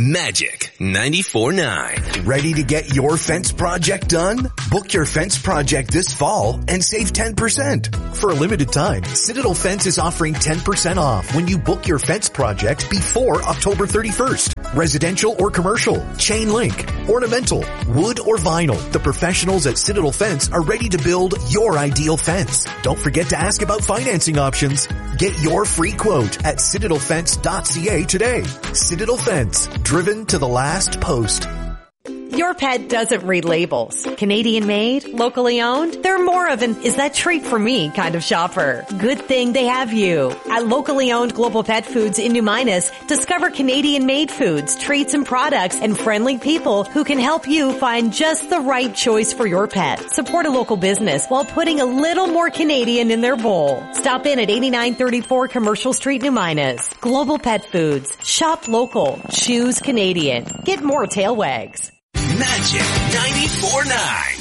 Magic 94.9. Ready to get your fence project done? Book your fence project this fall and save 10%. For a limited time, Citadel Fence is offering 10% off when you book your fence project before October 31st. Residential or commercial, chain link, ornamental, wood or vinyl. The professionals at Citadel Fence are ready to build your ideal fence. Don't forget to ask about financing options. Get your free quote at citadelfence.ca today. Citadel Fence, driven to the last post. Your pet doesn't read labels. Canadian made, locally owned, they're more of an is that treat for me kind of shopper. Good thing they have you. At locally owned Global Pet Foods in New Minas, discover Canadian made foods, treats and products, and friendly people who can help you find just the right choice for your pet. Support a local business while putting a little more Canadian in their bowl. Stop in at 8934 Commercial Street, New Minas. Global Pet Foods. Shop local. Choose Canadian. Get more tail wags. Magic 94.9.